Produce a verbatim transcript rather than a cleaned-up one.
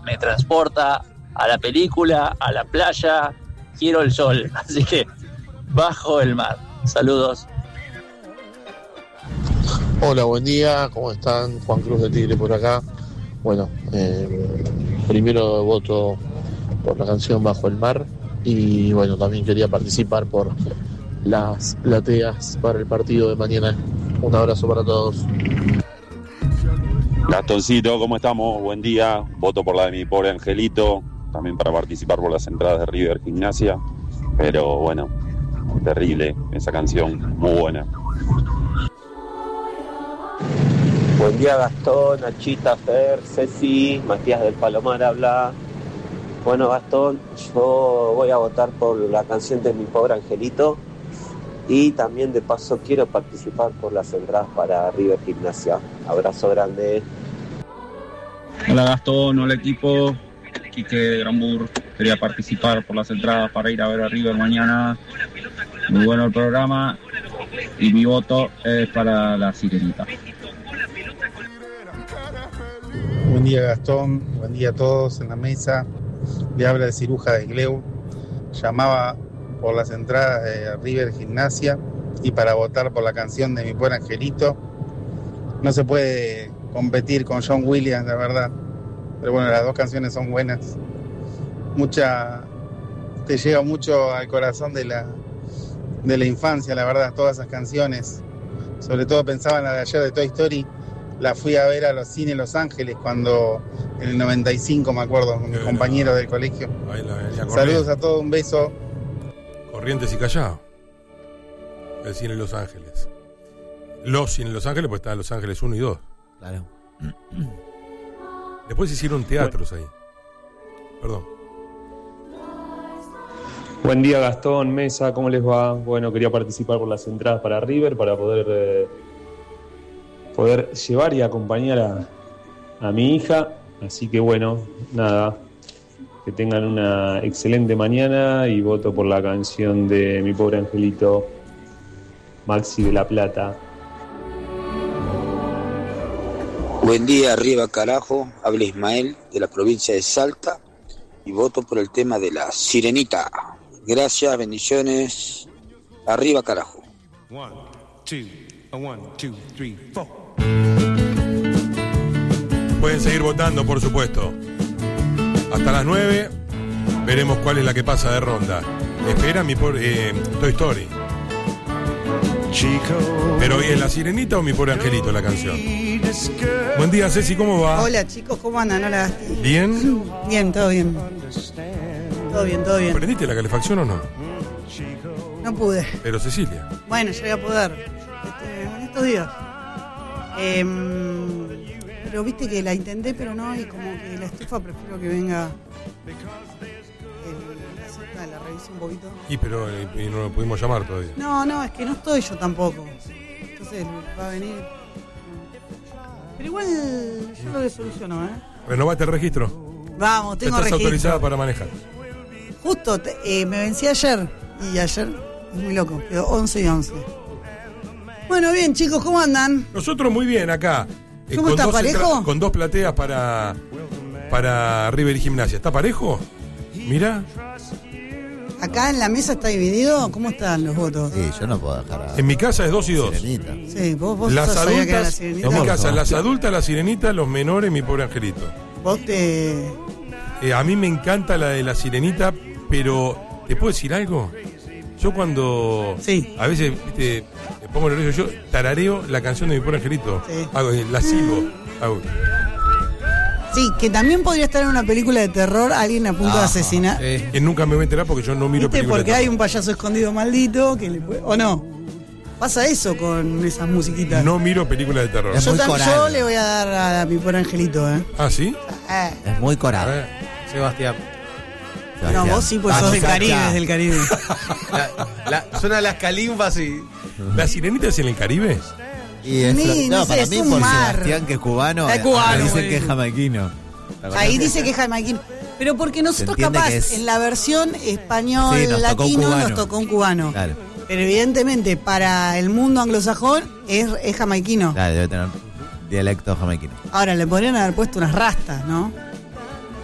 me transporta a la película, a la playa, quiero el sol, así que bajo el mar. Saludos. Hola, buen día, ¿cómo están? Juan Cruz de Tigre por acá. Bueno, eh, primero voto por la canción Bajo el Mar y bueno, también quería participar por las plateas para el partido de mañana. Un abrazo para todos. Gastoncito, ¿cómo estamos? Buen día. Voto por la de mi pobre angelito, también para participar por las entradas de River Gimnasia. Pero bueno, terrible esa canción, muy buena. Buen día, Gastón, Nachita, Fer, Ceci, Matías del Palomar habla. Bueno, Gastón, yo voy a votar por la canción de mi pobre angelito y también de paso quiero participar por las entradas para River Gimnasia. Abrazo grande. Hola Gastón, hola equipo, Quique de Granbur, quería participar por las entradas para ir a ver a River mañana. Muy bueno el programa y mi voto es para la Sirenita. Buen día Gastón, buen día a todos en la mesa. Le habla el Ciruja de Gleu. Llamaba por las entradas de River Gimnasia y para votar por la canción de mi pobre angelito. No se puede competir con John Williams, la verdad. Pero bueno, las dos canciones son buenas. Mucha, te llega mucho al corazón de la, de la infancia, la verdad, todas esas canciones. Sobre todo pensaba en la de ayer de Toy Story. La fui a ver a los cines Los Ángeles cuando en el noventa y cinco, me acuerdo, con mis compañeros del colegio. Ahí la venía. Saludos a todos, un beso. Corrientes y Callao. El cine Los Ángeles. Los cines Los Ángeles, pues estaban Los Ángeles uno y dos. Claro. Después hicieron teatros ahí. Perdón. Buen día Gastón, Mesa, ¿cómo les va? Bueno, quería participar por las entradas para River para poder... Eh, poder llevar y acompañar a, a mi hija, así que bueno, nada, que tengan una excelente mañana y voto por la canción de mi pobre angelito, Maxi de La Plata. Buen día, arriba carajo, habla Ismael de la provincia de Salta y voto por el tema de la Sirenita. Gracias, bendiciones, arriba carajo. One, two, one, two, three, four. Pueden seguir votando, por supuesto. Hasta las nueve veremos cuál es la que pasa de ronda. Espera mi por, eh, Toy Story. Pero ¿es la Sirenita o mi pobre angelito la canción? Buen día, Ceci, ¿cómo va? Hola chicos, ¿cómo andan? Hola. ¿Bien? Bien, todo bien. Todo bien, todo bien. ¿Prendiste la calefacción o no? No pude. Pero Cecilia. Bueno, yo voy a poder. Este, en estos días. Eh, pero viste que la intenté, pero no, y como que la estufa prefiero que venga el, la cinta, la revise un poquito. Y pero eh, y no lo pudimos llamar todavía. No, no, es que no estoy yo tampoco. Entonces va a venir. Pero igual yo lo soluciono, ¿eh? ¿Renovaste el registro? Vamos, tengo Estás registro. autorizada para manejar. Justo, te, eh, me vencí ayer, y ayer es muy loco, quedó once y once. Bueno, bien, chicos, ¿cómo andan? Nosotros muy bien acá. Eh, ¿Cómo está, dos parejo? entra- con dos plateas para, para River y Gimnasia. ¿Está parejo? Mira. Acá en la mesa está dividido, ¿cómo están los votos? Sí, yo no puedo dejar a... En mi casa es dos y dos. Sirenita. Sí, vos, vos Las sabías que era la adultas, Sirenita. en mi casa, las adultas, la Sirenita, los menores, mi pobre angelito. Vos te... Eh, a mí me encanta la de la Sirenita, pero ¿te puedo decir algo? Yo cuando sí. a veces viste, me pongo nervioso, yo tarareo la canción de mi pobre angelito. Sí. Hago, la sigo. Hago. Sí, que también podría estar en una película de terror, alguien a punto Ah, de asesinar. Eh. Que nunca me voy a enterar porque yo no miro ¿Viste? películas. Porque de hay terror. un payaso escondido maldito que le puede... ¿O no? Pasa eso con esas musiquitas. No miro películas de terror. Yo, tam- yo le voy a dar a mi pobre angelito, ¿eh? ¿Ah, sí? Eh. Es muy coral. Sebastián. No, vos sí, pues Ah, sos del muchacha. Caribe, del Caribe. La, la, suena las calimbas y... ¿La Sirenita es en el Caribe? Y es, Ni, no, no sé, para es mí un por mar. Sebastián, que es cubano, Es cubano, dicen güey. que es jamaiquino. Ahí dice que es jamaiquino. Pero porque nosotros entiende capaz, que es- en la versión español Sí, nos tocó un latino, cubano. nos tocó un cubano. Claro, Pero evidentemente, para el mundo anglosajón, es, es jamaiquino. claro, debe tener dialecto jamaiquino. Ahora, le podrían haber puesto unas rastas, ¿no?